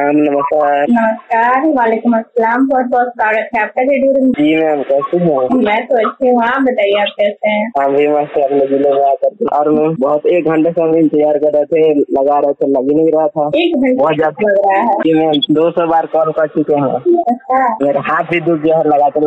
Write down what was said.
Ma'am नमस्कार। नमस्कार, वालेकुम अस्सलाम। बहुत बहुत स्वागत है आपका रेडियो। जी मैम, कैसी हैं? मैं तो अच्छी हूँ, आप बताइए आप कैसे हैं? हम भी मस्त अपने जिले में आकर के। और मैं बहुत 1 घंटे से हम इंतजार कर रहे थे, लगा रहे थे, लग ही नहीं रहा था। 1 घंटे बहुत ज्यादा लग रहा है। जी मैम, 200 बार कॉल कर चुके हैं। अच्छा, मेरा हाथ भी दुख गया है लगाते